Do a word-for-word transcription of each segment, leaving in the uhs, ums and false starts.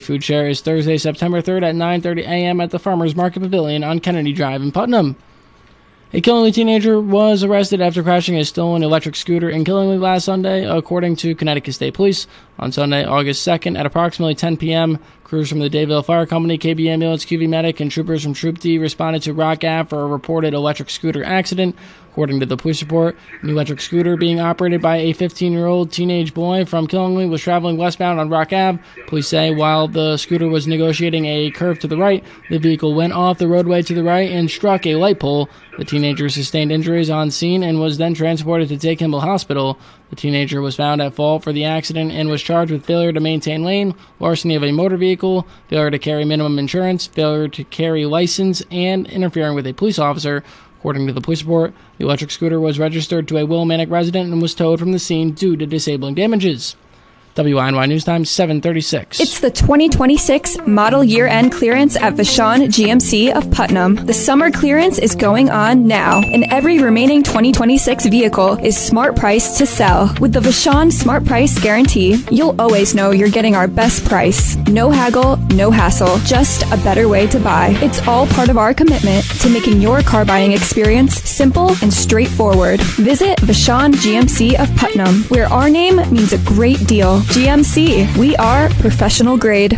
Food Share is Thursday, September third at nine thirty a.m. at the Farmers Market Pavilion on Kennedy Drive in Putnam. A Killingly teenager was arrested after crashing a stolen electric scooter in Killingly last Sunday, according to Connecticut State Police. On Sunday, August second, at approximately ten p.m., crews from the Dayville Fire Company, K B Ambulance, Q V Medic, and troopers from Troop D responded to Rock Ave for a reported electric scooter accident. According to the police report, an electric scooter being operated by a fifteen-year-old teenage boy from Killingly was traveling westbound on Rock Ave. Police say while the scooter was negotiating a curve to the right, the vehicle went off the roadway to the right and struck a light pole. The teenager sustained injuries on scene and was then transported to Day Kimball Hospital. The teenager was found at fault for the accident and was charged with failure to maintain lane, larceny of a motor vehicle, failure to carry minimum insurance, failure to carry license, and interfering with a police officer. According to the police report, the electric scooter was registered to a Willimantic resident and was towed from the scene due to disabling damages. W I N Y News Time, seven thirty-six. It's the twenty twenty-six model year-end clearance at Vashon G M C of Putnam. The summer clearance is going on now, and every remaining twenty twenty-six vehicle is smart price to sell. With the Vashon Smart Price Guarantee, you'll always know you're getting our best price. No haggle, no hassle, just a better way to buy. It's all part of our commitment to making your car buying experience simple and straightforward. Visit Vashon G M C of Putnam, where our name means a great deal. G M C, we are professional grade.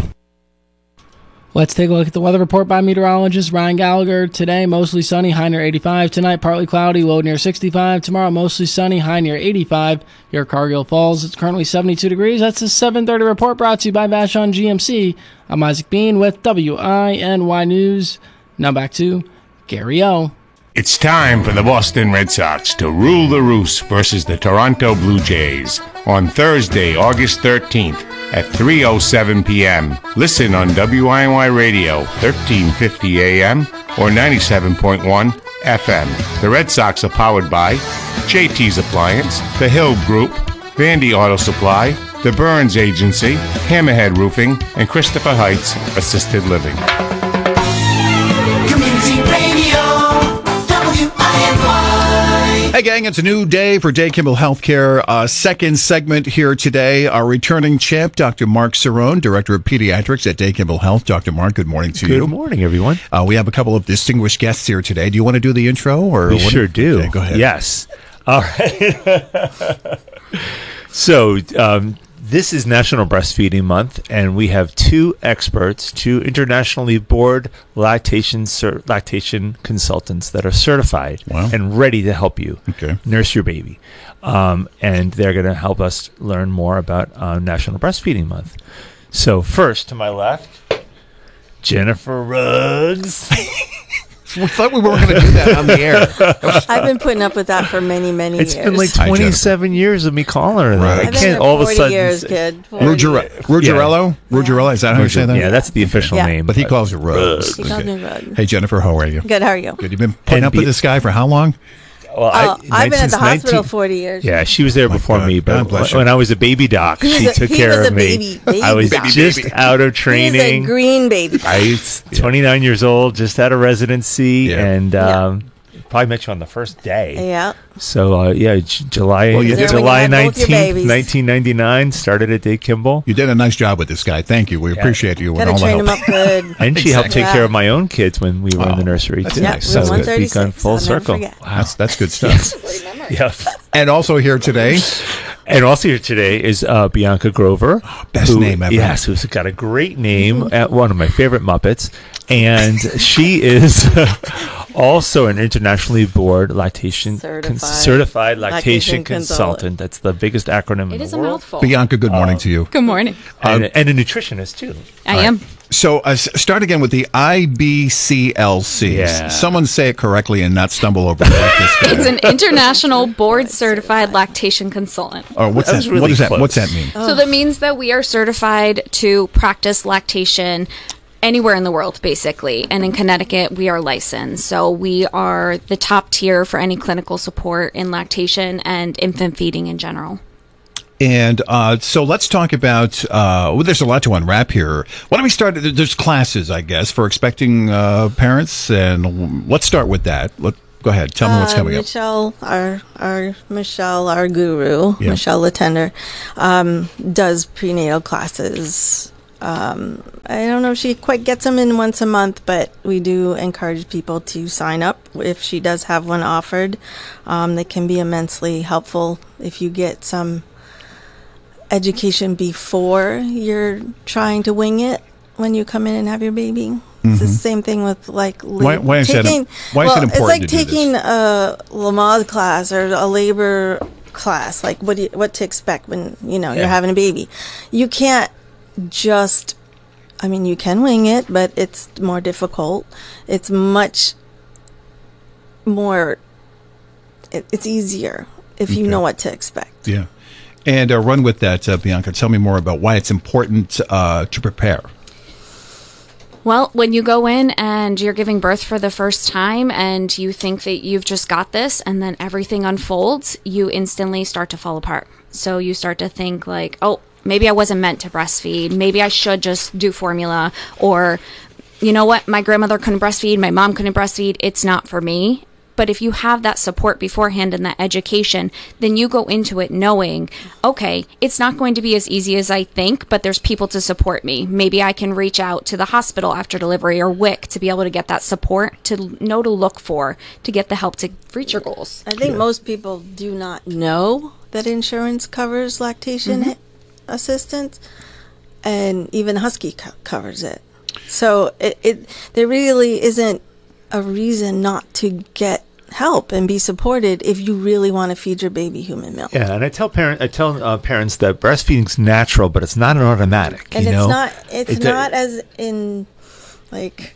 Let's take a look at the weather report by meteorologist Ryan Gallagher. Today, mostly sunny, high near eighty-five. Tonight, partly cloudy, low near sixty-five. Tomorrow, mostly sunny, high near eighty-five. Here at Cargill Falls, it's currently seventy-two degrees. That's the seven thirty report brought to you by Vashon G M C. I'm Isaac Bean with W I N Y News. Now back to Gary O. It's time for the Boston Red Sox to rule the roost versus the Toronto Blue Jays on Thursday, August thirteenth at three oh seven p.m. Listen on W I N Y Radio, thirteen fifty a.m. or ninety-seven point one F M. The Red Sox are powered by J T's Appliance, The Hill Group, Vandy Auto Supply, The Burns Agency, Hammerhead Roofing, and Christopher Heights Assisted Living. Community Radio. Hey gang, it's a new day for Day Kimball Healthcare. Uh, second segment here today. Our returning champ, Doctor Mark Cerrone, Director of Pediatrics at Day Kimball Health. Doctor Mark, good morning to good you. Good morning, everyone. Uh, we have a couple of distinguished guests here today. Do you want to do the intro? Or we what sure do. Okay, go ahead. Yes. All right. So, um, this is National Breastfeeding Month, and we have two experts, two internationally board lactation cer- lactation consultants that are certified wow. and ready to help you okay. nurse your baby. Um, and they're going to help us learn more about uh, National Breastfeeding Month. So first, to my left, Jennifer Ruggs. We thought we weren't going to do that on the air. I've been putting up with that for many, many it's years. It's been like Hi, twenty-seven years of me calling her that. Right. I I've can't been all of a forty sudden. years, kid. Ruggiero- Ruggiero? Ruggiero, is that how you say that? Yeah, that's the official yeah. name. But he calls you Ruggs. He calls me Ruggs. Hey, Jennifer, how are you? Good, how are you? Good. You've been putting And up be- with this guy for how long? Well, Oh, I, I've been at the hospital nineteen forty years. Yeah, she was there My before God. me, God but bless you. when I was a baby doc, He she was a- took he care was of a me. baby- baby I was doc. just baby. out of He's a training. green baby. I was twenty-nine years old, just out of residency, Yeah. and Yeah. um, probably met you on the first day. Yeah. So, uh, yeah, J- July Well, you did- July There when you had both your nineteenth, babies. nineteen ninety-nine, started at Day Kimball. You did a nice job with this guy. Thank you. We Yeah. appreciate you. Got and to all the train him help. up good. And she helped take Yeah. care of my own kids when we were in Oh, the nursery, that's too. nice. So That's Room good. it's become one thirty-six. full I'll never circle. forget. That's, that's good stuff. Yep. And also here today, And also here today is uh, Bianca Grover. best who- name ever. Yes, who's got a great name, at one of my favorite Muppets. And she is also an internationally board lactation Certified. con- certified lactation, Lactation consultant. consultant. That's the biggest acronym in It the is a world. mouthful. Bianca, good morning to you. Good morning. And, and a nutritionist, too. I am. So uh, s- start again with the I B C L C. Yeah. Someone say it correctly and not stumble over it like this guy. It's an international board certified lactation consultant. Oh, what's That that? was really what does that? close. What's that mean? So that means that we are certified to practice lactation anywhere in the world, basically. And in Connecticut, we are licensed. So we are the top tier for any clinical support in lactation and infant feeding in general. And uh, so let's talk about. Uh, well, there's a lot to unwrap here. Why don't we start? There's classes, I guess, for expecting uh, parents, and let's start with that. Let, go ahead. Tell me what's Uh, coming up. Michelle, our our Michelle, our guru, Yeah. Michelle Latender, um, does prenatal classes Um, I don't know if she quite gets them in once a month, but we do encourage people to sign up if she does have one offered. Um, that can be immensely helpful if you get some education before you're trying to wing it when you come in and have your baby. It's the same thing with like la- Why- why is that taking. im- why is well, it important It's like to do this? taking a Lamaze class or a labor class. Like what do you, what to expect when you know Yeah. you're having a baby. You can't just. I mean, you can wing it, but it's more difficult. It's much more. It, it's easier if you Okay. know what to expect. Yeah. And uh, run with that, uh, Bianca. Tell me more about why it's important uh, to prepare. Well, when you go in and you're giving birth for the first time and you think that you've just got this and then everything unfolds, you instantly start to fall apart. So you start to think like, oh, maybe I wasn't meant to breastfeed. Maybe I should just do formula. Or, you know what? My grandmother couldn't breastfeed. My mom couldn't breastfeed. It's not for me. But if you have that support beforehand and that education, then you go into it knowing, okay, it's not going to be as easy as I think, but there's people to support me. Maybe I can reach out to the hospital after delivery or W I C to be able to get that support, to know to look for, to get the help to reach your goals. I think most people do not know that insurance covers lactation Mm-hmm. assistance, and even Husky co- covers it. So it, it there really isn't a reason not to get help and be supported if you really want to feed your baby human milk. Yeah, and I tell parent, I tell uh, parents that breastfeeding's natural, but it's not an automatic. And you it's know? not it's It- not as in like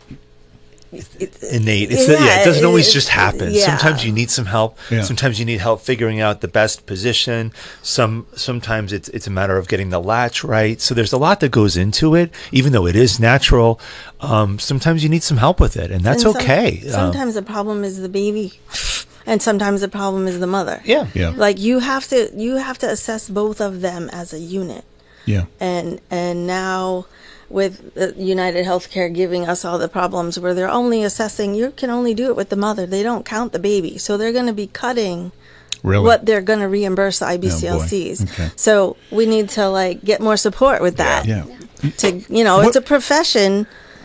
it's innate. It's yeah, yeah, it doesn't always it's- just happen. yeah. Sometimes you need some help. Yeah. Sometimes you need help figuring out the best position. Some sometimes it's it's a matter of getting the latch right. So there's a lot that goes into it, even though it is natural. Um, sometimes you need some help with it, and that's And some- okay. Um, Sometimes the problem is the baby, and sometimes the problem is the mother. yeah, Yeah. Like you have to you have to assess both of them as a unit. Yeah. And and now with uh, United Healthcare giving us all the problems where they're only assessing, you can only do it with the mother. They don't count the baby. So they're going to be cutting Really? what they're going to reimburse the I B C L Oh, Cs. boy. Okay. So we need to like get more support with that. Yeah. To you know, What- it's a profession.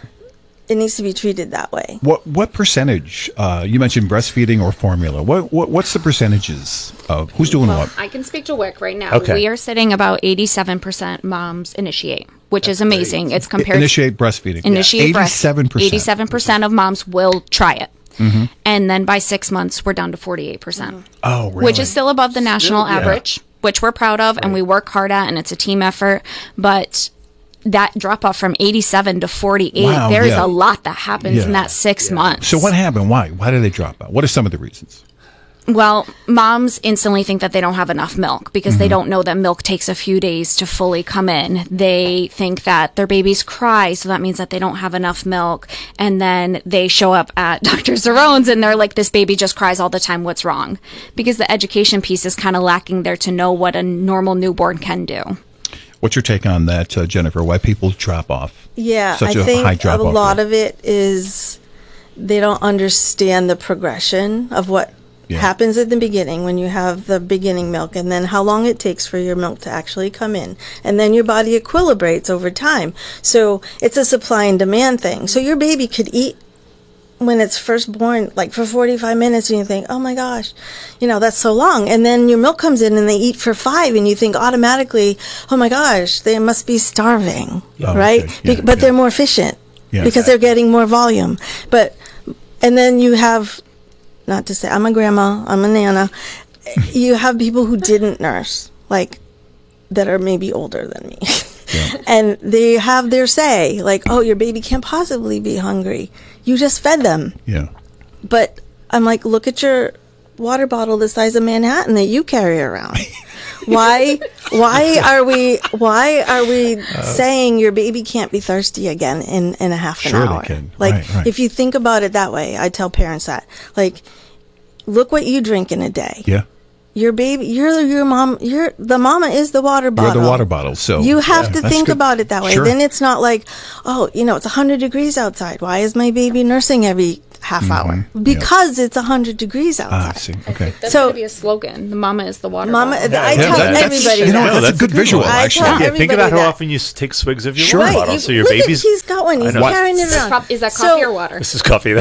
It needs to be treated that way. What what percentage? Uh, you mentioned breastfeeding or formula. What, what what's the percentages of who's doing what? I can speak to W I C right now. Okay. We are sitting about eighty-seven percent moms initiate, which is amazing. It's compared Initiate breastfeeding. initiate breast. Eighty-seven percent. eighty-seven percent of moms will try it. And then by six months, we're down to forty-eight percent, Oh, really? which is still above the national yeah. average, which we're proud of and we work hard at, and it's a team effort. But that drop off from eighty-seven to forty-eight, Wow, there is yeah. a lot that happens Yeah. in that six months. So what happened? Why? Why did they drop out? What are some of the reasons? Well, moms instantly think that they don't have enough milk because they don't know that milk takes a few days to fully come in. They think that their babies cry, so that means that they don't have enough milk. And then they show up at Doctor Zerone's and they're like, this baby just cries all the time. What's wrong? Because the education piece is kind of lacking there to know what a normal newborn can do. What's your take on that, uh, Jennifer? Why people drop off? Yeah, Such I a think high a drop-off lot rate. of it is they don't understand the progression of what Yeah. happens at the beginning when you have the beginning milk, and then how long it takes for your milk to actually come in, and then your body equilibrates over time. So it's a supply and demand thing. So your baby could eat when it's first born, like for forty-five minutes, and you think, oh my gosh, you know, that's so long. And then your milk comes in and they eat for five, and you think automatically, oh my gosh, they must be starving, Oh, right? okay. Yeah, Be- but yeah. they're more efficient Yeah. because they're getting more volume. But, and then you have, not to say, I'm a grandma, I'm a nana, you have people who didn't nurse, like, that are maybe older than me. And they have their say, like, oh, your baby can't possibly be hungry. You just fed them. Yeah. But I'm like, look at your water bottle the size of Manhattan that you carry around. Why why are we why are we Uh, saying your baby can't be thirsty again in, in a half an Sure they hour? can. Like Right, right. if you think about it that way, I tell parents that. Like, look what you drink in a day. Yeah. Your baby you're your mom you're the mama is the water You're bottle. the water bottle. So You have yeah, to that's think good. about it that way. Sure. Then it's not like, oh, you know, it's one hundred degrees outside. Why is my baby nursing every half hour because it's one hundred degrees Ah, I outside. see. Okay. That's So- going to be a slogan. The mama is the water Mama, bottle. I Yeah, tell that- that's- everybody you know, that. that's, that's a good a good visual, one. I actually. tell Yeah, think everybody about how that. often you s- take swigs of your Sure. water Right, bottle. you- So your look at- baby's. he's got one. He's I know. carrying it around. Prob- Is that So- coffee or water? This is coffee, though.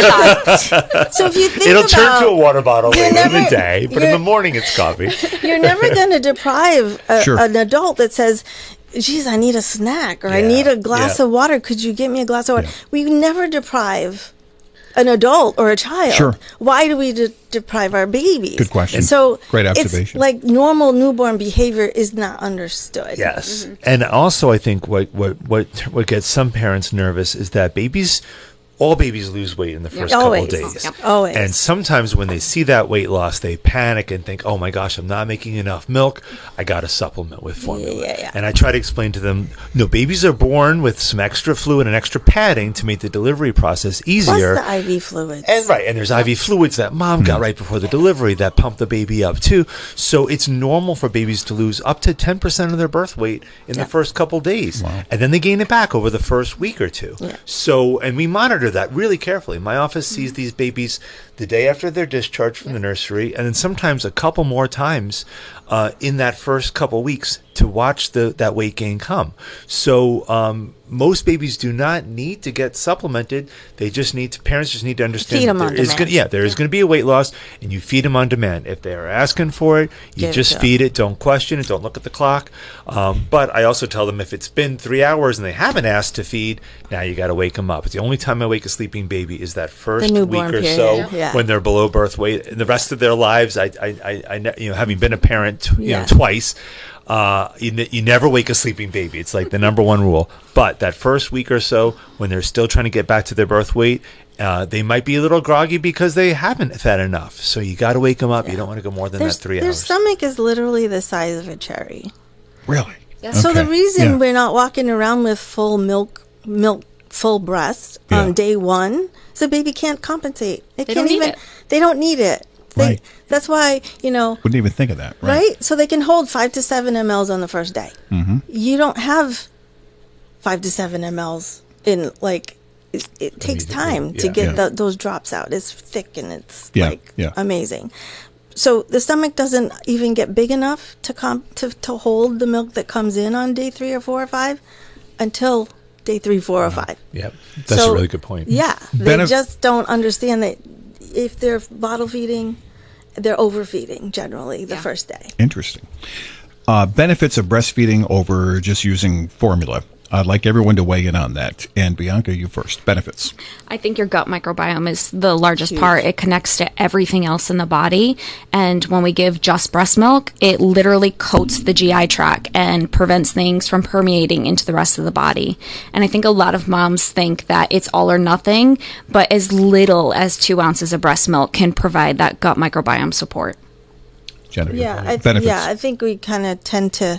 So if you think It'll about, turn to a water bottle you're later in the never- day, but in you're- the morning it's coffee. you're never going to deprive a, Sure. an adult that says, geez, I need a snack or I Yeah, need a glass yeah. of water. Could you get me a glass of water? Yeah. We never deprive an adult or a child. Sure. Why do we de- deprive our babies? Good question. So Great it's observation. like normal newborn behavior is not understood. Yes, and also I think what what what what gets some parents nervous is that babies. All babies lose weight in the first Always. couple days. Yep. Always. And sometimes when they see that weight loss, they panic and think, oh my gosh, I'm not making enough milk. I got to supplement with formula. Yeah, yeah. And I try to explain to them, no, babies are born with some extra fluid and extra padding to make the delivery process Plus easier. the I V fluids. And right, and there's I V fluids that mom got right before the delivery that pump the baby up too. So it's normal for babies to lose up to ten percent of their birth weight in the first couple days. And then they gain it back over the first week or two. Yeah. So, and we monitor that really carefully. My office sees these babies the day after they're discharged from the nursery, and then sometimes a couple more times uh, in that first couple weeks to watch the that weight gain come. So um, most babies do not need to get supplemented. They just need to, parents just need to understand Feed that 'em there on is demand. gonna, yeah, there is going to be a weight loss, and you feed them on demand. If they are asking for it, you Give it just to 'em. feed it. Don't question it. Don't look at the clock. Um, but I also tell them if it's been three hours and they haven't asked to feed, now you got to wake them up. It's the only time I wake a sleeping baby is that first week newborn or period, so yeah. when they're below birth weight. And the rest of their lives, I, I, I, I ne- you know, having been a parent, you Yeah. know, twice. Uh, you, ne- you never wake a sleeping baby. It's like the number one rule. But that first week or so, when they're still trying to get back to their birth weight, uh, they might be a little groggy because they haven't fed enough. So you got to wake them up. You don't want to go more than Their- that three their hours. stomach is literally the size of a cherry. Really? So the Okay. reason Yeah. we're not walking around with full milk, milk, full breast Yeah. on day one is the baby can't compensate. They, They can't don't need even. it. They don't need it. They, Right. That's why you know, Wouldn't even think of that. Right. right? So they can hold five to seven mLs on the first day. Mm-hmm. You don't have five to seven mLs in like. It, it takes Immediately, time to yeah. get Yeah. the, those drops out. It's thick and it's Yeah, like yeah. amazing. So the stomach doesn't even get big enough to com- to to hold the milk that comes in on day three or four or five until day three, four, or five. Yeah, that's So, a really good point. Yeah, they Benef- just don't understand that if they're bottle feeding, they're overfeeding generally the Yeah. first day. Interesting. Uh, benefits of breastfeeding over just using formula. I'd like everyone to weigh in on that. And Bianca, you first. Benefits. I think your gut microbiome is the largest part. It connects to everything else in the body. And when we give just breast milk, it literally coats the G I tract and prevents things from permeating into the rest of the body. And I think a lot of moms think that it's all or nothing, but as little as two ounces of breast milk can provide that gut microbiome support. Jennifer. Yeah, I th- benefits. yeah, I think we kind of tend to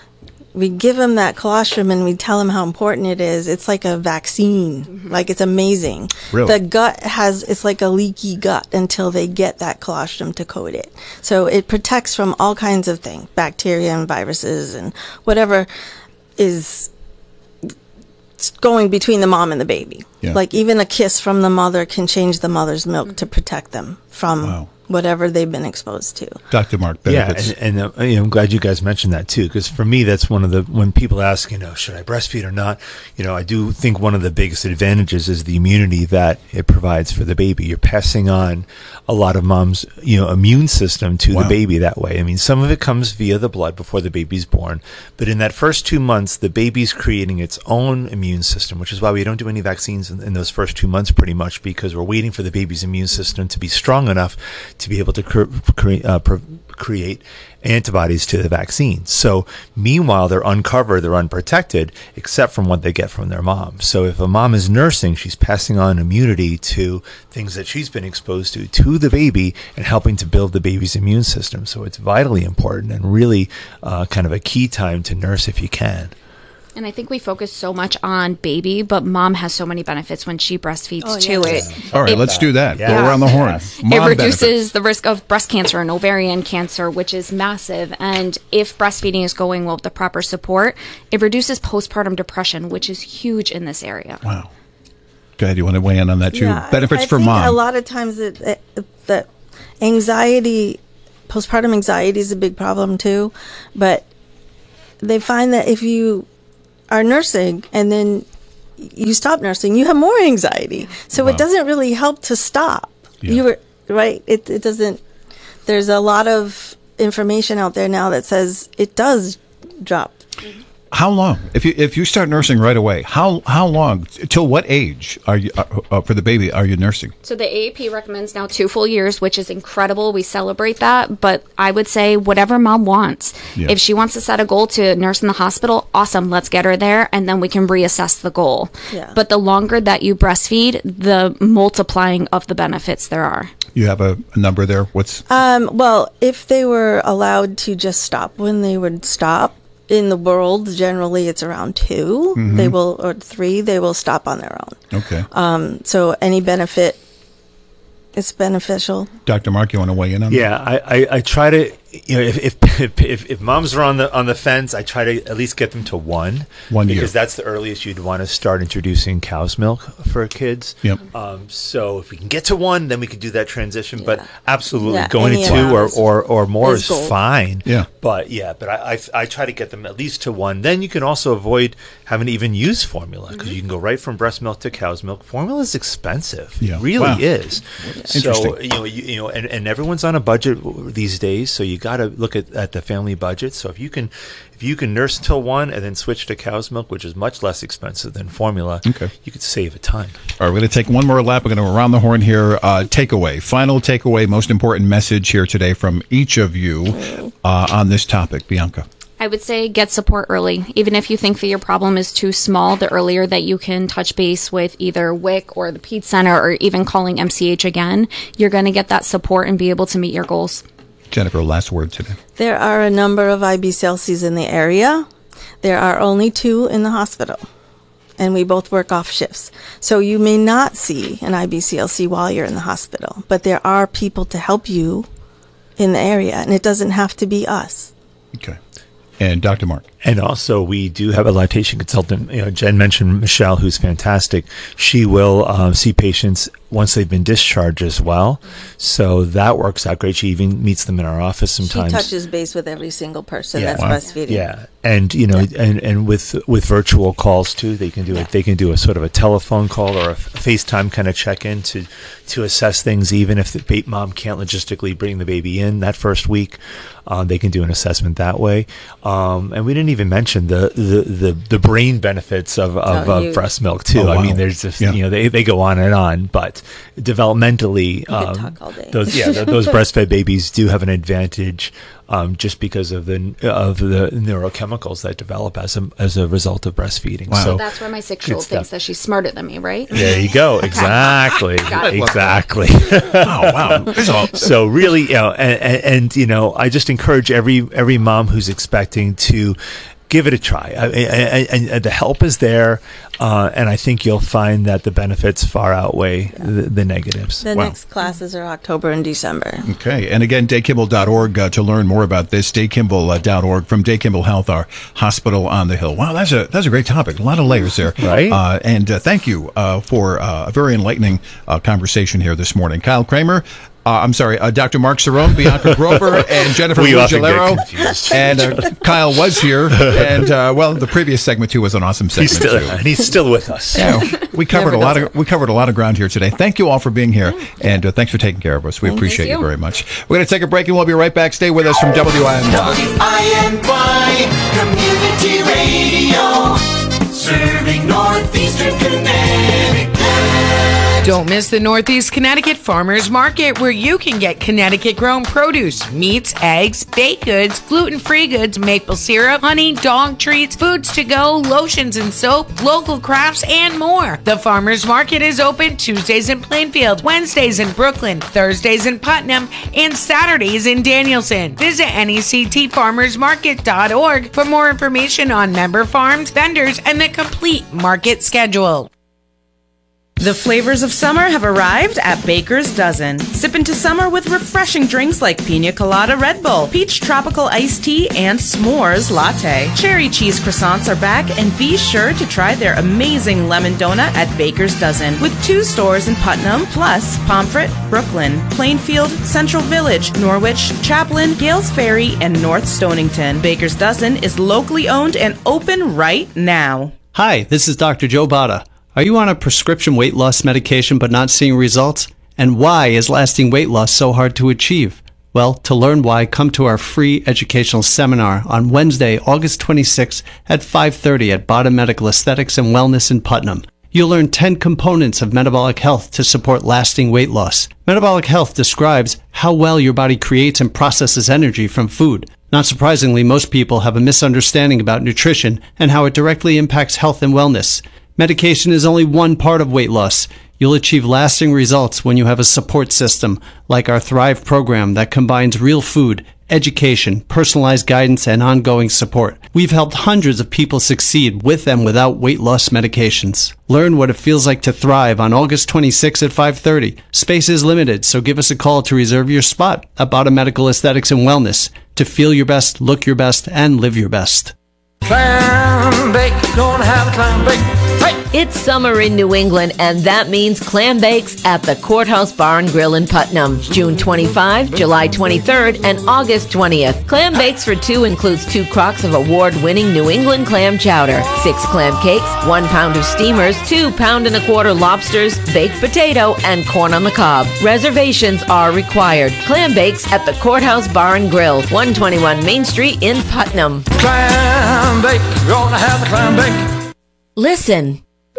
we give them that colostrum and we tell them how important it is. It's like a vaccine. Like it's amazing. Really? The gut has it's like a leaky gut until they get that colostrum to coat it. So it protects from all kinds of things, bacteria and viruses and whatever is going between the mom and the baby. Yeah. Like even a kiss from the mother can change the mother's milk to protect them from Wow. whatever they've been exposed to. Doctor Mark, benefits. Yeah, and, and uh, you know, I'm glad you guys mentioned that too, because for me, that's one of the when people ask, you know, should I breastfeed or not? You know, I do think one of the biggest advantages is the immunity that it provides for the baby. You're passing on a lot of mom's, you know, immune system to Wow. the baby that way. I mean, some of it comes via the blood before the baby's born, but in that first two months, the baby's creating its own immune system, which is why we don't do any vaccines in, in those first two months, pretty much, because we're waiting for the baby's immune system to be strong enough to be able to cre- cre- uh, pr- create antibodies to the vaccine. So meanwhile, they're uncovered, they're unprotected, except from what they get from their mom. So if a mom is nursing, she's passing on immunity to things that she's been exposed to, to the baby, and helping to build the baby's immune system. So it's vitally important and really uh, kind of a key time to nurse if you can. And I think we focus so much on baby, but mom has so many benefits when she breastfeeds Oh, too. yes. It, All right, it- let's do that. Yeah. Go around the horn. It Mom reduces benefits. the risk of breast cancer and ovarian cancer, which is massive. And if breastfeeding is going well with the proper support, it reduces postpartum depression, which is huge in this area. Wow. Go ahead. You want to weigh in on that too? Yeah, Benefits I for think mom. A lot of times it, it, the anxiety, postpartum anxiety is a big problem too. But they find that if you are nursing and then you stop nursing, you have more anxiety. So Wow. it doesn't really help to stop. Yeah. You were right. It, it doesn't. There's a lot of information out there now that says it does drop. How long? If you if you start nursing right away, how how long? Till what age are you uh, uh, for the baby? Are you nursing? So the A A P recommends now two full years, which is incredible. We celebrate that. But I would say whatever mom wants. Yeah. If she wants to set a goal to nurse in the hospital, awesome. Let's get her there. And then we can reassess the goal. Yeah. But the longer that you breastfeed, the multiplying of the benefits there are. You have a, a number there. What's Um, well, if they were allowed to just stop when they would stop, in the world, generally it's around two. Mm-hmm. They will, or three, they will stop on their own. okay? Um, so any benefit is beneficial. Doctor Mark, you want to weigh in on that? Yeah, I, I, I try to, you know, if, if if if if moms are on the on the fence, I try to at least get them to one, One year. because that's the earliest you'd want to start introducing cow's milk for kids. Yep. Um, so if we can get to one, then we could do that transition. But Yeah. absolutely, Yeah, going any to two or, allowance or or more is is gold. fine. Yeah. But yeah, but I, I I try to get them at least to one. Then you can also avoid having to even use formula, because you can go right from breast milk to cow's milk. Formula is expensive. Yeah. It really Wow. is. So Interesting. you know, you, you know, and, and everyone's on a budget w- these days, so you got to look at, at the family budget. So if you can, if you can nurse till one and then switch to cow's milk, which is much less expensive than formula, Okay. you could save a ton. All right, we're going to take one more lap. We're going to go around the horn here. Uh, takeaway, final takeaway, most important message here today from each of you uh, on this topic. Bianca. I would say get support early. Even if you think that your problem is too small, the earlier that you can touch base with either W I C or the Peds Center or even calling M C H again, you're going to get that support and be able to meet your goals. Jennifer, last word today. There are a number of I B C L Cs in the area. There are only two in the hospital, and we both work off shifts. So you may not see an I B C L C while you're in the hospital, but there are people to help you in the area, and it doesn't have to be us. Okay. And Doctor Mark. And also, we do have a lactation consultant. You know, Jen mentioned Michelle, who's fantastic. She will um, see patients once they've been discharged as well. So that works out great. She even meets them in our office sometimes. She touches base with every single person Yeah. that's Wow. breastfeeding. Yeah, and you know, and, and with with virtual calls too, they can do it. They can do a sort of a telephone call or a FaceTime kind of check in to to assess things. Even if the ba- mom can't logistically bring the baby in that first week, um, they can do an assessment that way. Um, and we didn't even mention the the, the, the brain benefits of of, Oh, of you- breast milk too. Oh, I wow. mean, there's just Yeah. you know they, they go on and on, but developmentally, could um, talk all day. those yeah th- those breastfed babies do have an advantage. Um, just because of the of the neurochemicals that develop as a as a result of breastfeeding. Wow. So That's where my six-year-old Good stuff. thinks that she's smarter than me, right? there you go. Exactly. Got it. Exactly. Oh, wow. This is all- So really, you know, and, and, and you know, I just encourage every every mom who's expecting to give it a try. I, I, I, and, and the help is there, uh, and I think you'll find that the benefits far outweigh the, the negatives. The Wow. next classes are October and December. Okay. And again, Day Kimball dot org uh, to learn more about this. Day Kimball dot org from Day Kimball Health, our hospital on the hill. Wow, that's a that's a great topic. A lot of layers there. Right. Uh, and uh, thank you uh, for uh, a very enlightening uh, conversation here this morning. Kyle Kramer. Uh, I'm sorry, uh, Doctor Mark Cerrone, Bianca Grover, and Jennifer We often get Ruggiero. confused. And uh, Kyle was here. And, uh, well, the previous segment, too, was an awesome segment, He's still too. and he's still with us. Yeah, we covered a Never lot does of we covered a lot of ground here today. Thank you all for being here, and uh, thanks for taking care of us. We appreciate you you. very much. We're going to take a break, and we'll be right back. Stay with us from W I N Y. W I N Y Community Radio, serving Northeastern Connecticut. Don't miss the Northeast Connecticut Farmers Market, where you can get Connecticut-grown produce, meats, eggs, baked goods, gluten-free goods, maple syrup, honey, dog treats, foods to go, lotions and soap, local crafts, and more. The Farmers Market is open Tuesdays in Plainfield, Wednesdays in Brooklyn, Thursdays in Putnam, and Saturdays in Danielson. Visit N E C T farmers market dot org for more information on member farms, vendors, and the complete market schedule. The flavors of summer have arrived at Baker's Dozen. Sip into summer with refreshing drinks like Pina Colada Red Bull, Peach Tropical Iced Tea, and S'mores Latte. Cherry cheese croissants are back, and be sure to try their amazing lemon donut at Baker's Dozen, with two stores in Putnam, plus Pomfret, Brooklyn, Plainfield, Central Village, Norwich, Chaplin, Gales Ferry, and North Stonington. Baker's Dozen is locally owned and open right now. Hi, this is Doctor Joe Bada. Are you on a prescription weight loss medication but not seeing results? And why is lasting weight loss so hard to achieve? Well, to learn why, come to our free educational seminar on Wednesday, August twenty-sixth at five thirty at Bada Medical Aesthetics and Wellness in Putnam. You'll learn ten components of metabolic health to support lasting weight loss. Metabolic health describes how well your body creates and processes energy from food. Not surprisingly, most people have a misunderstanding about nutrition and how it directly impacts health and wellness. Medication is only one part of weight loss. You'll achieve lasting results when you have a support system like our Thrive program that combines real food, education, personalized guidance, and ongoing support. We've helped hundreds of people succeed with and without weight loss medications. Learn what it feels like to thrive on August twenty-sixth at five thirty. Space is limited, so give us a call to reserve your spot at Bada Medical Aesthetics and Wellness to feel your best, look your best, and live your best. Clam bake, gonna have a clam bake. Hey! It's summer in New England, and that means clam bakes at the Courthouse Bar and Grill in Putnam. June twenty-fifth, July twenty-third, and August twentieth. Clam bakes for two includes two crocks of award-winning New England clam chowder, six clam cakes, one pound of steamers, two pound and a quarter lobsters, baked potato, and corn on the cob. Reservations are required. Clam bakes at the Courthouse Bar and Grill, one twenty-one Main Street in Putnam. Clam bake, gonna have a clam bake. Listen.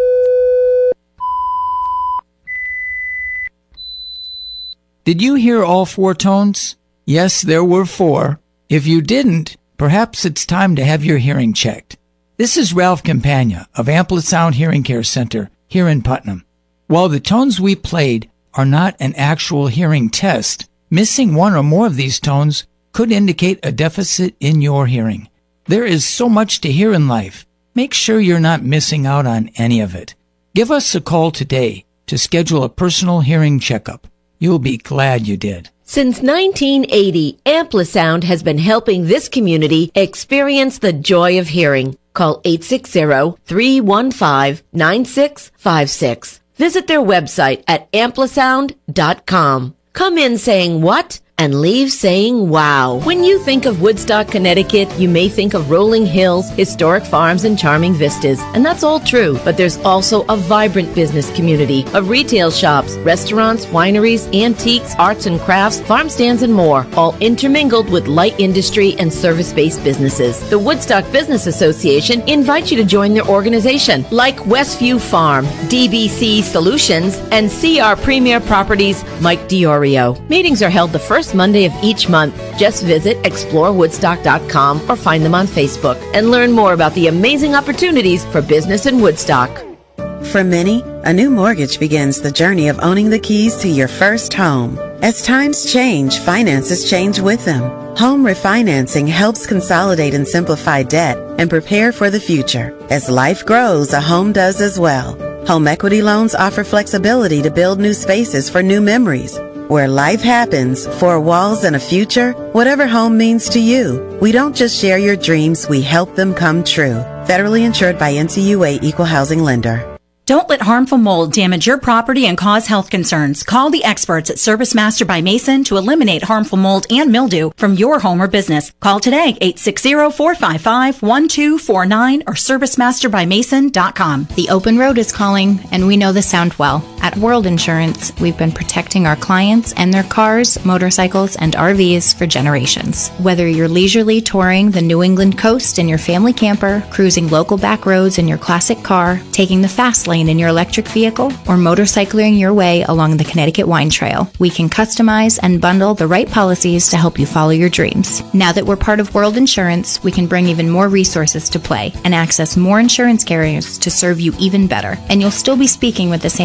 Did you hear all four tones? Yes, there were four. If you didn't, perhaps it's time to have your hearing checked. This is Ralph Campagna of Amplisound Hearing Care Center here in Putnam. While the tones we played are not an actual hearing test, missing one or more of these tones could indicate a deficit in your hearing. There is so much to hear in life. Make sure you're not missing out on any of it. Give us a call today to schedule a personal hearing checkup. You'll be glad you did. Since nineteen eighty, Amplisound has been helping this community experience the joy of hearing. Call eight six zero, three one five, nine six five six. Visit their website at amplisound dot com. Come in saying what? And leave saying wow. When you think of Woodstock, Connecticut, you may think of rolling hills, historic farms, and charming vistas. And that's all true, but there's also a vibrant business community of retail shops, restaurants, wineries, antiques, arts and crafts, farm stands, and more, all intermingled with light industry and service-based businesses. The Woodstock Business Association invites you to join their organization, like Westview Farm, D B C Solutions, and C R Premier Properties, Mike Diorio. Meetings are held the first Monday of each month. Just visit explore woodstock dot com or find them on Facebook and learn more about the amazing opportunities for business in Woodstock. For many, a new mortgage begins the journey of owning the keys to your first home. As times change, finances change with them. Home refinancing helps consolidate and simplify debt and prepare for the future. As life grows, a home does as well. Home equity loans offer flexibility to build new spaces for new memories. Where life happens, four walls and a future, whatever home means to you. We don't just share your dreams, we help them come true. Federally insured by N C U A Equal Housing Lender. Don't let harmful mold damage your property and cause health concerns. Call the experts at Service Master by Mason to eliminate harmful mold and mildew from your home or business. Call today, eight six zero, four five five, one two four nine or service master by mason dot com. The open road is calling, and we know the sound well. At World Insurance, we've been protecting our clients and their cars, motorcycles, and R Vs for generations. Whether you're leisurely touring the New England coast in your family camper, cruising local back roads in your classic car, taking the fast lane in your electric vehicle, or motorcycling your way along the Connecticut Wine Trail, we can customize and bundle the right policies to help you follow your dreams. Now that we're part of World Insurance, we can bring even more resources to play and access more insurance carriers to serve you even better. And you'll still be speaking with the same local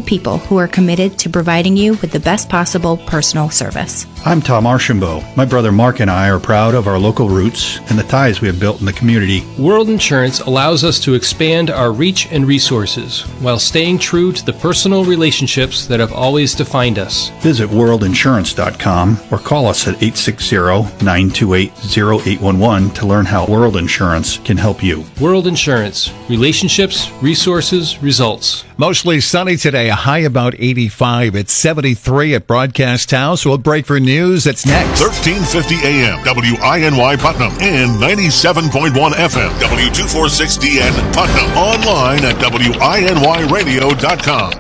people who are committed to providing you with the best possible personal service. I'm Tom Archambault. My brother Mark and I are proud of our local roots and the ties we have built in the community. World Insurance allows us to expand our reach and resources while staying true to the personal relationships that have always defined us. Visit world insurance dot com or call us at eight six zero, nine two eight, zero eight one one to learn how World Insurance can help you. World Insurance. Relationships, resources, results. Mostly sunny today, a high about eighty-five. It's seventy-three at Broadcast House. We'll break for news. That's next. thirteen fifty A M, W I N Y Putnam, and ninety-seven point one F M, W two forty-six D N Putnam. Online at W I N Y radio dot com.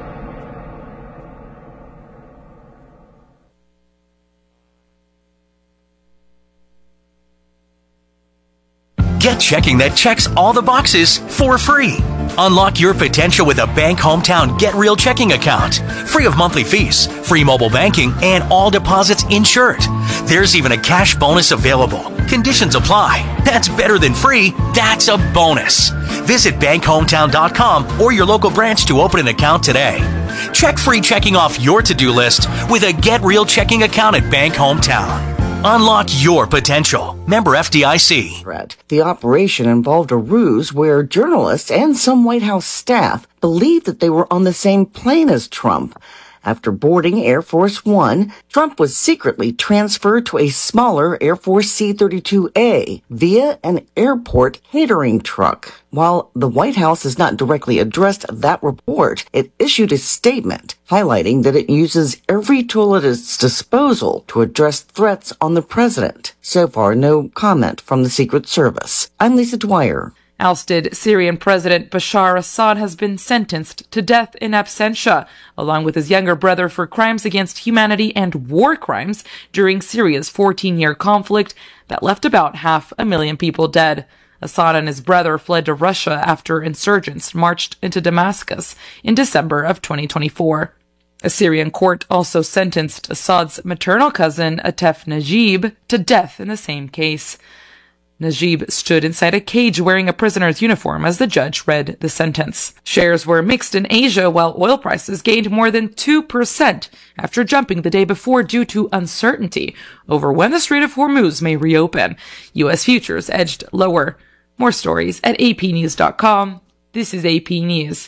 Get checking that checks all the boxes for free. Unlock your potential with a Bank Hometown Get Real checking account. Free of monthly fees, free mobile banking, and all deposits insured. There's even a cash bonus available. Conditions apply. That's better than free. That's a bonus. Visit bank hometown dot com or your local branch to open an account today. Check free checking off your to-do list with a Get Real checking account at Bank Hometown. Unlock your potential. Member F D I C. The operation involved a ruse where journalists and some White House staff believed that they were on the same plane as Trump. After boarding Air Force One, Trump was secretly transferred to a smaller Air Force C thirty-two A via an airport catering truck. While the White House has not directly addressed that report, it issued a statement highlighting that it uses every tool at its disposal to address threats on the president. So far, no comment from the Secret Service. I'm Lisa Dwyer. Ousted Syrian President Bashar Assad has been sentenced to death in absentia, along with his younger brother for crimes against humanity and war crimes during Syria's fourteen-year conflict that left about half a million people dead. Assad and his brother fled to Russia after insurgents marched into Damascus in December of twenty twenty-four. A Syrian court also sentenced Assad's maternal cousin, Atef Najib, to death in the same case. Najib stood inside a cage wearing a prisoner's uniform as the judge read the sentence. Shares were mixed in Asia while oil prices gained more than two percent after jumping the day before due to uncertainty over when the Strait of Hormuz may reopen. U S futures edged lower. More stories at A P news dot com. This is A P News.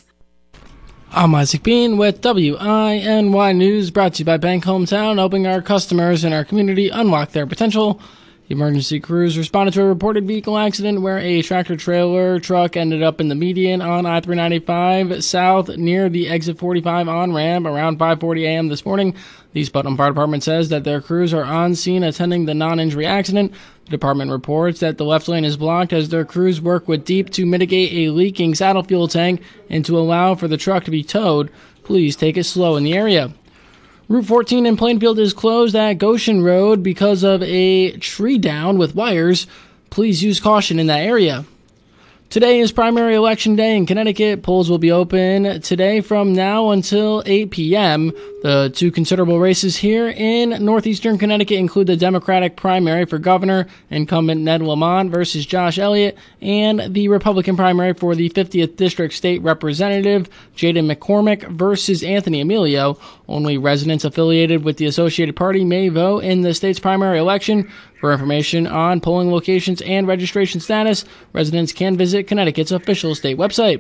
I'm Isaac Bean with W I N Y News, brought to you by Bank Hometown, helping our customers in our community unlock their potential. The emergency crews responded to a reported vehicle accident where a tractor-trailer truck ended up in the median on I three ninety-five south near the exit forty-five on-ramp around five forty a.m. this morning. The Putnam Fire Department says that their crews are on scene attending the non-injury accident. The department reports that the left lane is blocked as their crews work with DEEP to mitigate a leaking saddle fuel tank and to allow for the truck to be towed. Please take it slow in the area. Route fourteen in Plainfield is closed at Goshen Road because of a tree down with wires. Please use caution in that area. Today is primary election day in Connecticut. Polls will be open today from now until eight p.m. The two considerable races here in northeastern Connecticut include the Democratic primary for governor, incumbent Ned Lamont versus Josh Elliott, and the Republican primary for the fiftieth District State Representative, Jaden McCormick versus Anthony Emilio. Only residents affiliated with the Associated Party may vote in the state's primary election. For information on polling locations and registration status, residents can visit Connecticut's official state website.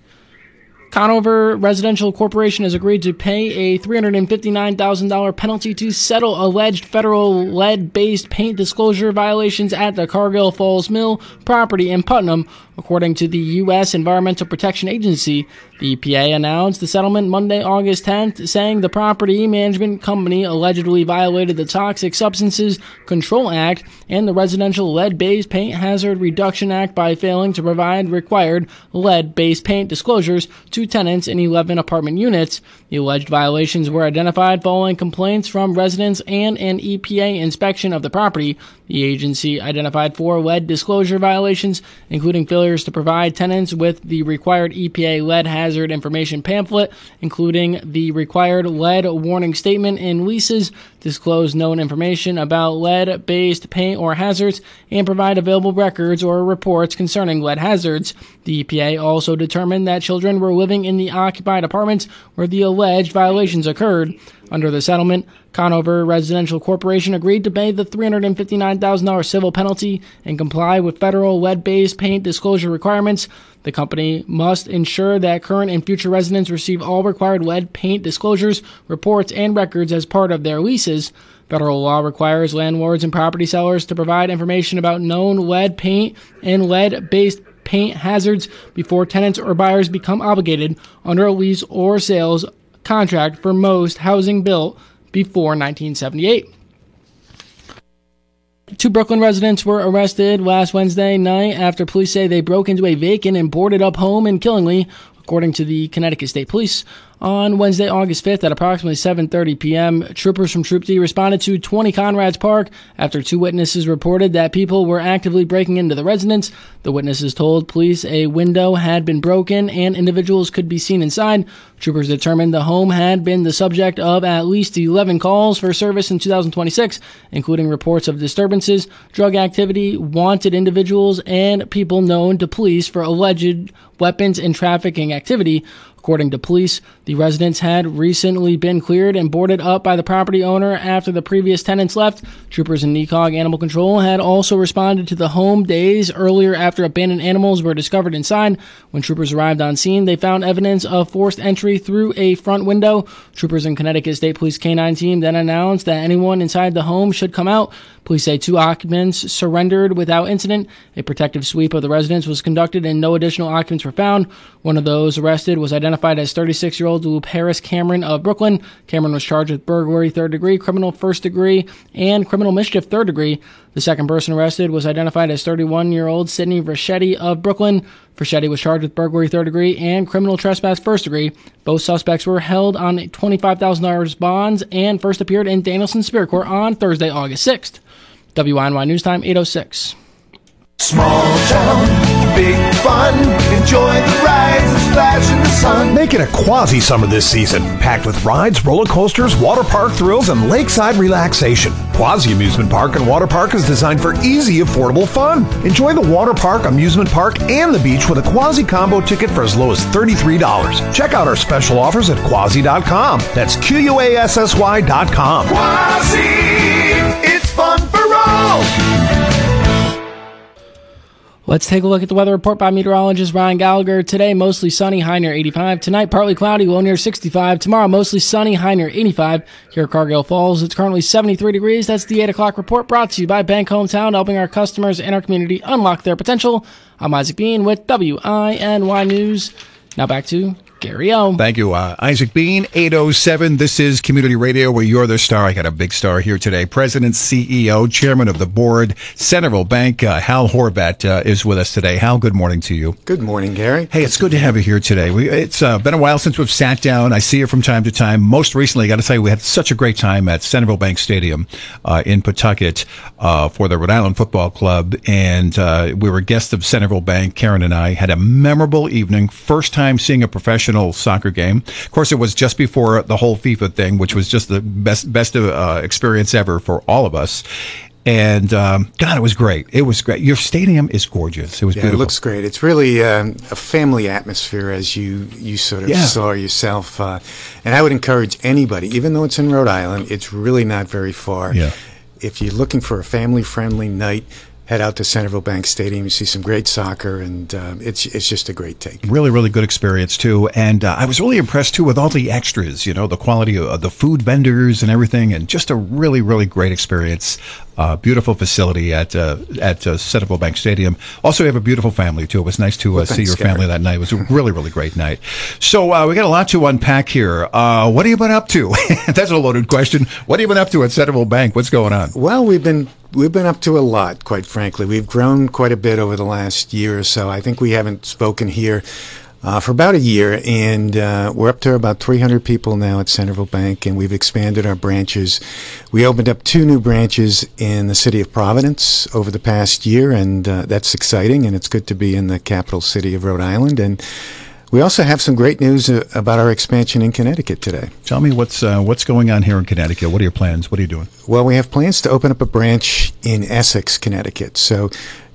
Conover Residential Corporation has agreed to pay a three hundred fifty-nine thousand dollars penalty to settle alleged federal lead-based paint disclosure violations at the Cargill Falls Mill property in Putnam, according to the U S Environmental Protection Agency. The E P A announced the settlement Monday, August tenth, saying the property management company allegedly violated the Toxic Substances Control Act and the Residential Lead-Based Paint Hazard Reduction Act by failing to provide required lead-based paint disclosures to tenants in eleven apartment units. The alleged violations were identified following complaints from residents and an E P A inspection of the property. The agency identified four lead disclosure violations, including failures to provide tenants with the required E P A lead hazard information pamphlet, including the required lead warning statement in leases, disclose known information about lead-based paint or hazards, and provide available records or reports concerning lead hazards. The E P A also determined that children were living living in the occupied apartments where the alleged violations occurred. Under the settlement, Conover Residential Corporation agreed to pay the three hundred fifty-nine thousand dollars civil penalty and comply with federal lead-based paint disclosure requirements. The company must ensure that current and future residents receive all required lead paint disclosures, reports, and records as part of their leases. Federal law requires landlords and property sellers to provide information about known lead paint and lead-based paint hazards before tenants or buyers become obligated under a lease or sales contract for most housing built before nineteen seventy-eight. Two Brooklyn residents were arrested last Wednesday night after police say they broke into a vacant and boarded up home in Killingly, according to the Connecticut State Police. On Wednesday, August fifth, at approximately seven thirty p.m., troopers from Troop D responded to twenty Conrads Park after two witnesses reported that people were actively breaking into the residence. The witnesses told police a window had been broken and individuals could be seen inside. Troopers determined the home had been the subject of at least eleven calls for service in two thousand twenty-six, including reports of disturbances, drug activity, wanted individuals, and people known to police for alleged weapons and trafficking activity. According to police, the residence had recently been cleared and boarded up by the property owner after the previous tenants left. Troopers in N E C O G Animal Control had also responded to the home days earlier after abandoned animals were discovered inside. When troopers arrived on scene, they found evidence of forced entry through a front window. Troopers in Connecticut State Police K nine team then announced that anyone inside the home should come out. Police say two occupants surrendered without incident. A protective sweep of the residence was conducted and no additional occupants were found. One of those arrested was identified as thirty-six-year-old Luke Harris Cameron of Brooklyn. Cameron was charged with burglary third degree, criminal first degree, and criminal mischief third degree. The second person arrested was identified as thirty-one-year-old Sidney Verschetti of Brooklyn. Verschetti was charged with burglary third degree and criminal trespass first degree. Both suspects were held on twenty-five thousand dollars bonds and first appeared in Danielson Superior Court on Thursday, August sixth. W I N Y News Time, eight oh six. Small town, big fun. Enjoy the rides and splash in the sun. Make it a quasi summer this season, packed with rides, roller coasters, water park thrills, and lakeside relaxation. Quasi Amusement Park and Water Park is designed for easy, affordable fun. Enjoy the water park, amusement park, and the beach with a Quasi combo ticket for as low as thirty-three dollars. Check out our special offers at quasi dot com. That's Q U A S S Y dot com. Quasi, it's fun for all. Let's take a look at the weather report by meteorologist Ryan Gallagher. Today, mostly sunny, high near eighty-five. Tonight, partly cloudy, low near sixty-five. Tomorrow, mostly sunny, high near eighty-five. Here at Cargill Falls, it's currently seventy-three degrees. That's the eight o'clock report brought to you by Bank Hometown, helping our customers and our community unlock their potential. I'm Isaac Bean with W I N Y News. Now back to Gary O. Thank you, uh, Isaac Bean. eight oh seven. This is Community Radio, where you're the star. I got a big star here today. President, C E O, Chairman of the Board, Centerville Bank, uh, Hal Horvat uh, is with us today. Hal, good morning to you. Good morning, Gary. Hey, it's good to have you here today. We, it's uh, been a while since we've sat down. I see you from time to time. Most recently, I got to say, we had such a great time at Centerville Bank Stadium uh, in Pawtucket uh, for the Rhode Island Football Club, and uh, we were guests of Centerville Bank. Karen and I had a memorable evening. First time seeing a professional soccer game. Of course, it was just before the whole FIFA thing, which was just the best best uh, experience ever for all of us. And um, God, it was great. It was great. Your stadium is gorgeous. It was yeah, beautiful. It looks great. It's really um, a family atmosphere, as you you sort of Yeah. saw yourself. Uh, and I would encourage anybody, even though it's in Rhode Island, it's really not very far. Yeah. If you're looking for a family-friendly night, head out to Centerville Bank Stadium. You see some great soccer, and uh, it's it's just a great take. Really, really good experience, too. And uh, I was really impressed, too, with all the extras, you know, the quality of, of the food vendors and everything, and just a really, really great experience. Uh, beautiful facility at uh, at uh, Centerville Bank Stadium. Also, you have a beautiful family, too. It was nice to uh, Well, see thanks, your Gary. family that night. It was a really, really great night. So uh, we got a lot to unpack here. Uh, what have you been up to? That's a loaded question. What have you been up to at Centerville Bank? What's going on? Well, we've been we've been up to a lot, quite frankly. We've grown quite a bit over the last year or so. I think we haven't spoken here uh, for about a year, and uh, we're up to about three hundred people now at Centerville Bank, and we've expanded our branches. We opened up two new branches in the city of Providence over the past year, and uh, that's exciting, and it's good to be in the capital city of Rhode Island. And we also have some great news uh, about our expansion in Connecticut today. Tell me what's uh, what's going on here in Connecticut. What are your plans? What are you doing? Well, we have plans to open up a branch in Essex, Connecticut. So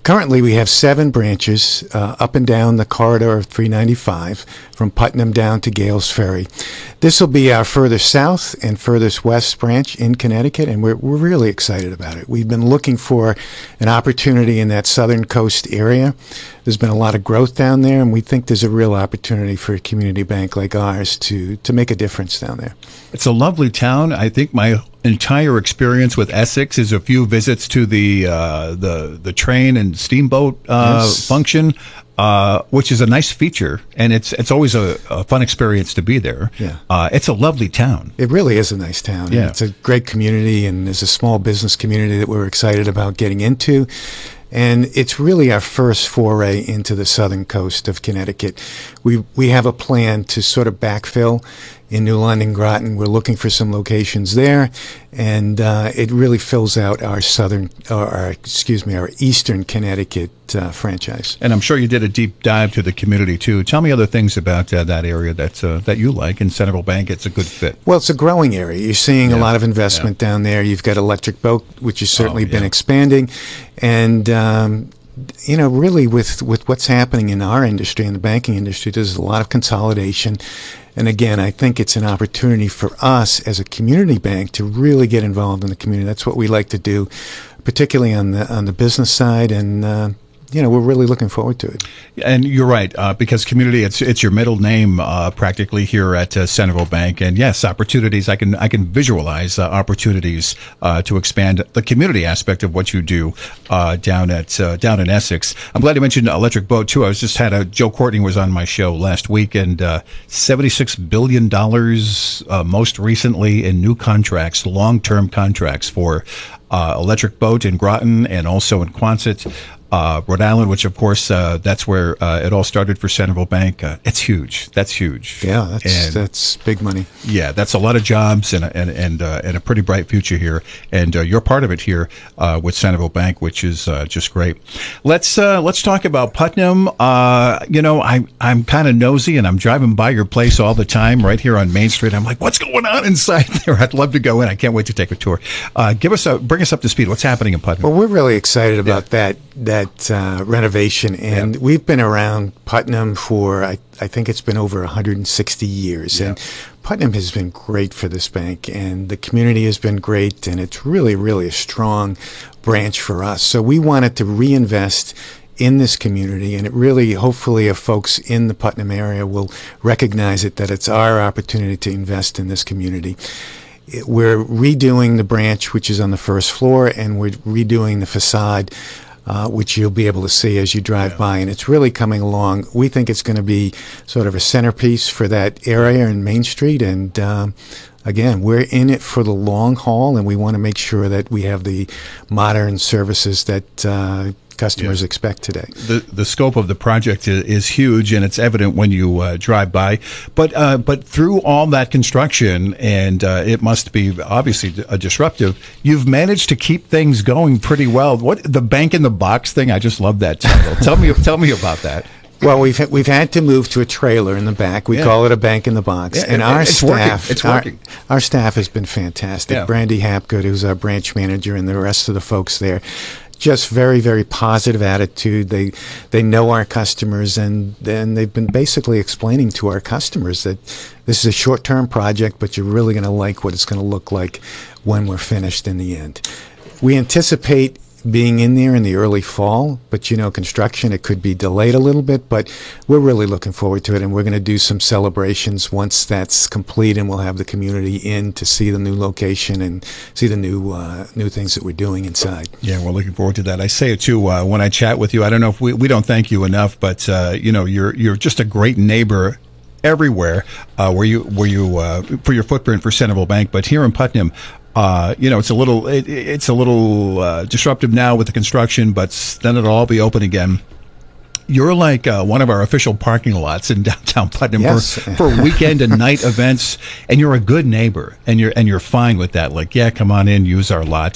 Currently, we have seven branches uh, up and down the corridor of three ninety-five, from Putnam down to Gales Ferry. This will be our furthest south and furthest west branch in Connecticut, and we're, we're really excited about it. We've been looking for an opportunity in that southern coast area. There's been a lot of growth down there, and we think there's a real opportunity for a community bank like ours to, to make a difference down there. It's a lovely town. I think my entire experience with Essex is a few visits to the uh, the the train and steamboat uh, Yes. function, uh, which is a nice feature, and it's it's always a, a fun experience to be there. Yeah. Uh, it's a lovely town. It really is a nice town. and Yeah. It's a great community, and there's a small business community that we're excited about getting into. And it's really our first foray into the southern coast of Connecticut. We we have a plan to sort of backfill in New London, Groton. We're looking for some locations there, and uh, it really fills out our southern, or our, excuse me, our eastern Connecticut uh, franchise. And I'm sure you did a deep dive to the community too. Tell me other things about uh, that area that uh, that you like. In Centerville Bank, it's a good fit. Well, it's a growing area. You're seeing Yeah. a lot of investment down there. You've got Electric Boat, which has certainly Oh, been yeah. expanding. And, um, you know, really with, with what's happening in our industry, in the banking industry, there's a lot of consolidation. And again, I think it's an opportunity for us as a community bank to really get involved in the community. That's what we like to do, particularly on the on the business side. And, uh, you know, we're really looking forward to it. And you're right, uh, because community, it's it's your middle name uh, practically here at uh, Centerville Bank. And yes, opportunities, I can I can visualize uh, opportunities uh, to expand the community aspect of what you do uh, down at uh, down in Essex. I'm glad you mentioned Electric Boat too. I was just had a Joe Courtney was on my show last week, and uh, seventy-six billion dollars uh, most recently in new contracts, long-term contracts for uh, Electric Boat in Groton and also in Quonset. Uh, Rhode Island, which of course uh, that's where uh, it all started for Centerville Bank. Uh, it's huge. That's huge. Yeah, that's And- that's big money. Yeah, that's a lot of jobs and a, and and, uh, and a pretty bright future here. And uh, you're part of it here uh, with Centerville Bank, which is uh, just great. Let's uh, let's talk about Putnam. Uh, you know, I I'm kind of nosy, and I'm driving by your place all the time, right here on Main Street. I'm like, what's going on inside there? I'd love to go in. I can't wait to take a tour. Uh, give us a bring us up to speed. What's happening in Putnam? Well, we're really excited about that that uh, renovation, and we've been around Putnam for I, I think it's been over one hundred sixty years, and Putnam has been great for this bank, and the community has been great, and it's really, really a strong branch for us. So we wanted to reinvest in this community, and it really, hopefully, if folks in the Putnam area will recognize it, that it's our opportunity to invest in this community. It- We're redoing the branch, which is on the first floor, and we're redoing the facade, uh, which you'll be able to see as you drive by, and it's really coming along. We think it's going to be sort of a centerpiece for that area in Main Street, and um, again, we're in it for the long haul, and we want to make sure that we have the modern services that uh, customers expect today. The the scope of the project is, is huge, and it's evident when you uh, drive by. But uh, but through all that construction, and uh, it must be obviously a disruptive, you've managed to keep things going pretty well. What the bank in the box thing? I just love that title. tell me tell me about that. Well, we've we've had to move to a trailer in the back. We Yeah. call it a bank in the box, Yeah, and it- our it's working. staff, It's our- working. Our, staff has been fantastic. Yeah. Brandy Hapgood, who's our branch manager, and the rest of the folks there, just very very positive attitude. They they know our customers, and then they've been basically explaining to our customers that this is a short term project, but you're really going to like what it's going to look like when we're finished in the end. We anticipate being in there in the early fall, but you know, construction, it could be delayed a little bit, but we're really looking forward to it, and we're going to do some celebrations once that's complete, and we'll have the community in to see the new location and see the new uh, new things that we're doing inside. Yeah, we're looking forward to that. I say it too uh, when I chat with you. I don't know if we we don't thank you enough, but uh, you know, you're you're just a great neighbor everywhere uh, where you where you uh, for your footprint for Centerville Bank, but here in Putnam. Uh, you know, it's a little, it, it's a little uh, disruptive now with the construction, but then it'll all be open again. You're like uh, one of our official parking lots in downtown Putnam Yes. for, for weekend and night events, and you're a good neighbor, and you're and you're fine with that. Like, yeah, come on in, use our lot.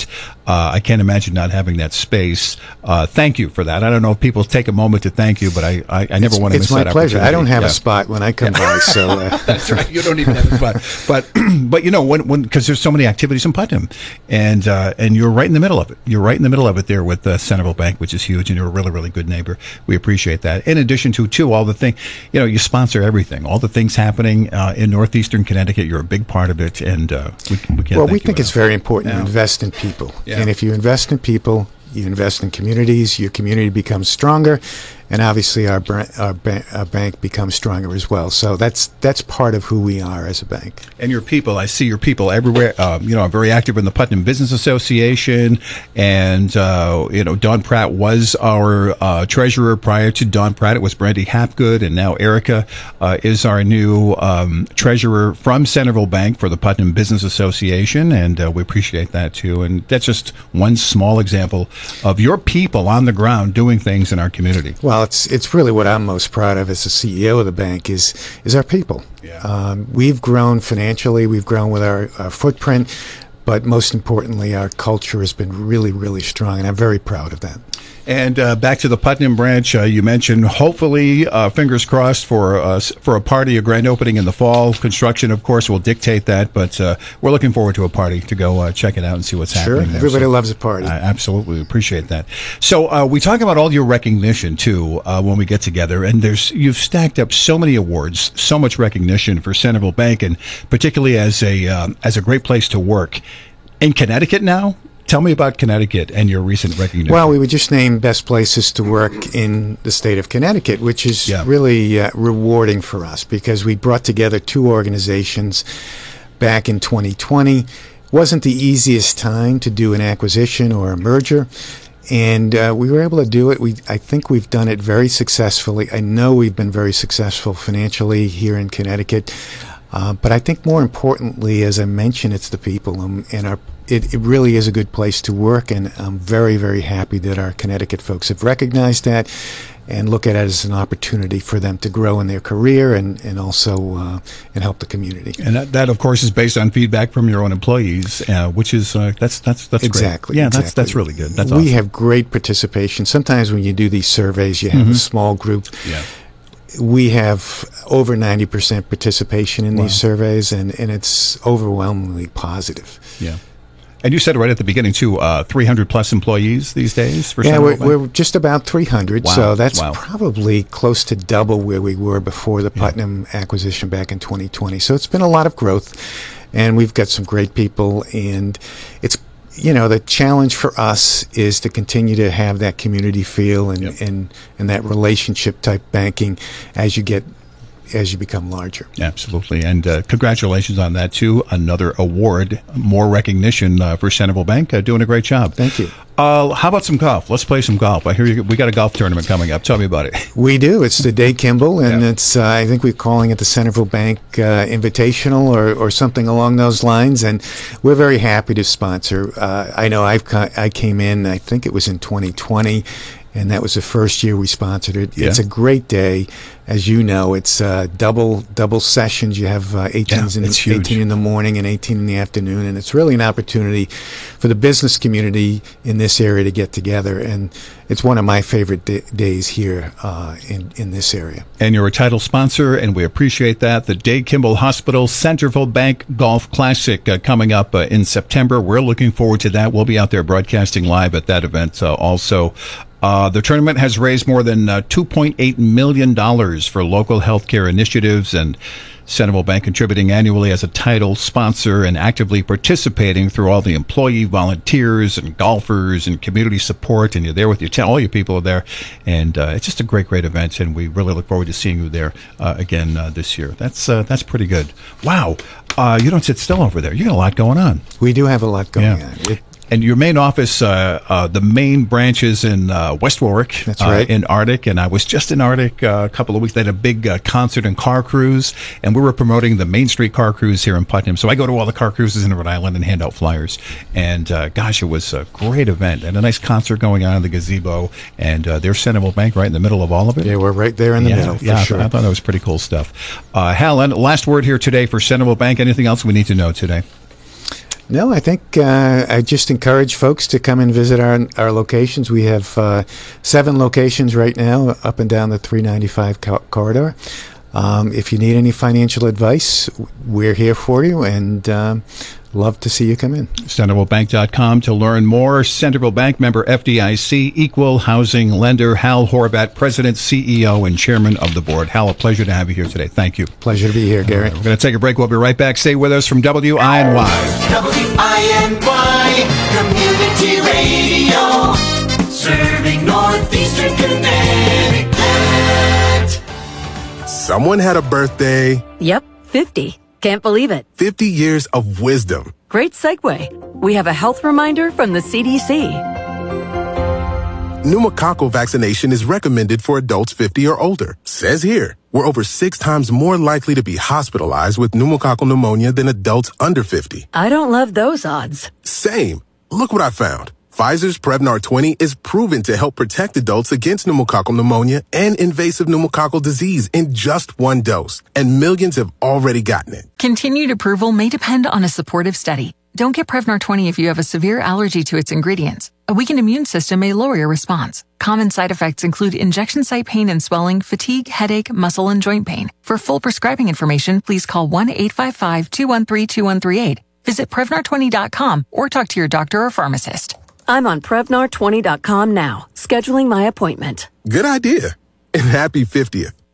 Uh, I can't imagine not having that space. Uh, thank you for that. I don't know if people take a moment to thank you, but I, I, I never it's, want to miss that It's my pleasure. I don't have yeah. a spot when I come by, so uh. That's right. You don't even have a spot. But but you know when when because there's so many activities in Putnam, and uh, and you're right in the middle of it. You're right in the middle of it there with uh, Centerville Bank, which is huge, and you're a really really good neighbor. We appreciate that. In addition to too all the thing, you know, you sponsor everything, all the things happening uh, in northeastern Connecticut. You're a big part of it, and uh, we, we can't. Well, thank we you think it's enough. very important Yeah. to invest in people, Yeah. and if you invest in people, you invest in communities. Your community becomes stronger, and obviously our, bra- our, ba- our bank becomes stronger as well. So that's that's part of who we are as a bank. And your people, I see your people everywhere. Um, you know, I'm very active in the Putnam Business Association, and uh, you know, Don Pratt was our uh, treasurer prior to Don Pratt. It was Brandy Hapgood, and now Erica uh, is our new um, treasurer from Centerville Bank for the Putnam Business Association, and uh, we appreciate that too. And that's just one small example of your people on the ground doing things in our community. Well, it's it's really what I'm most proud of as the C E O of the bank is is our people. Yeah. Um, we've grown financially, we've grown with our, our footprint, but most importantly, our culture has been really, really strong, and I'm very proud of that. And uh, back to the Putnam branch, uh, you mentioned hopefully, uh, fingers crossed, for uh, for a party, a grand opening in the fall. Construction, of course, will dictate that, but uh, we're looking forward to a party to go uh, check it out and see what's Sure, happening there. everybody So, loves a party. I absolutely appreciate that. So uh, we talk about all your recognition too uh, when we get together, and there's you've stacked up so many awards, so much recognition for Centerville Bank, and particularly as a um, as a great place to work in Connecticut now. Tell me about Connecticut and your recent recognition. Well, we were just named best places to work in the state of Connecticut, which is Yeah. really uh, rewarding for us because we brought together two organizations back in twenty twenty. Wasn't the easiest time to do an acquisition or a merger, and uh, we were able to do it. We, I think we've done it very successfully. I know we've been very successful financially here in Connecticut. Uh, but I think more importantly, as I mentioned, it's the people, um, and our it, it really is a good place to work, and I'm very, very happy that our Connecticut folks have recognized that and look at it as an opportunity for them to grow in their career and, and also uh, and help the community. And that, that, of course, is based on feedback from your own employees, uh, which is uh, that's that's that's exactly great. Yeah, exactly. that's that's really good. That's we awesome. have great participation. Sometimes when you do these surveys, you have Mhm. a small group. Yeah. We have over ninety percent participation in Wow. these surveys, and, and it's overwhelmingly positive. Yeah. And you said right at the beginning, too, uh, three hundred plus employees these days for Yeah, Centerville we're, Bank? we're just about three hundred, Wow. so that's Wow. probably close to double where we were before the Putnam acquisition back in twenty twenty. So it's been a lot of growth, and we've got some great people, and it's, you know, the challenge for us is to continue to have that community feel and, and, and that relationship type banking as you get as you become larger. Absolutely. And uh, congratulations on that, too. Another award, more recognition uh, for Centerville Bank. Uh, doing a great job. Thank you. Uh, how about some golf? Let's play some golf. I hear you, we got a golf tournament coming up. Tell me about it. We do. It's the Day Kimball, and it's uh, I think we're calling it the Centerville Bank uh, Invitational or, or something along those lines, and we're very happy to sponsor. Uh, I know I've ca- I came in, I think it was in twenty twenty, and that was the first year we sponsored it. Yeah. It's a great day. As you know, it's uh, double double sessions. You have uh, eighteens Yeah, in, it's huge. eighteen in the morning and eighteen in the afternoon, and it's really an opportunity for the business community in this area to get together. And it's one of my favorite d- days here uh, in in this area. And you're a title sponsor, and we appreciate that. The Day Kimball Hospital Centerville Bank Golf Classic uh, coming up uh, in September. We're looking forward to that. We'll be out there broadcasting live at that event uh, also. Uh, the tournament has raised more than uh, two point eight million dollars for local healthcare initiatives, and Centerville Bank contributing annually as a title sponsor and actively participating through all the employee volunteers and golfers and community support. And you're there with your t- all your people are there, and uh, it's just a great, great event. And we really look forward to seeing you there uh, again uh, this year. That's uh, that's pretty good. Wow, uh, you don't sit still over there. You got a lot going on. We do have a lot going Yeah. on. It, And your main office, uh, uh, the main branch is in uh, West Warwick. That's right. Uh, in Arctic. And I was just in Arctic uh, a couple of weeks. They had a big uh, concert and car cruise, and we were promoting the Main Street Car Cruise here in Putnam. So I go to all the car cruises in Rhode Island and hand out flyers. And uh, gosh, it was a great event and a nice concert going on in the gazebo. And uh, there's Centerville Bank right in the middle of all of it. yeah, we're right there in the yeah, middle, for yeah, I sure. thought- I thought that was pretty cool stuff. Uh, Helen, last word here today for Centerville Bank. Anything else we need to know today? No, I think uh, I just encourage folks to come and visit our our locations. We have uh, seven locations right now up and down the three ninety-five co- corridor. Um, if you need any financial advice, we're here for you, and um, love to see you come in. Centerville Bank dot com to learn more. Centerville Bank, member F D I C, equal housing lender. Hal Horvat, President, C E O, and Chairman of the Board. Hal, a pleasure to have you here today. Thank you. Pleasure to be here, Gary. Uh, we're going to take a break. We'll be right back. Stay with us from W I N Y. W I N Y Community Radio, serving Northeastern Connecticut. Someone had a birthday. Yep, fifty. Can't believe it. fifty years of wisdom. Great segue. We have a health reminder from the C D C. Pneumococcal vaccination is recommended for adults fifty or older. Says here, we're over six times more likely to be hospitalized with pneumococcal pneumonia than adults under fifty. I don't love those odds. Same. Look what I found. Pfizer's Prevnar twenty is proven to help protect adults against pneumococcal pneumonia and invasive pneumococcal disease in just one dose, and millions have already gotten it. Continued approval may depend on a supportive study. Don't get Prevnar twenty if you have a severe allergy to its ingredients. A weakened immune system may lower your response. Common side effects include injection site pain and swelling, fatigue, headache, muscle, and joint pain. For full prescribing information, please call one eight five five, two one three, two one three eight. Visit Prevnar twenty dot com or talk to your doctor or pharmacist. I'm on Prevnar twenty dot com now, scheduling my appointment. Good idea. And happy fiftieth.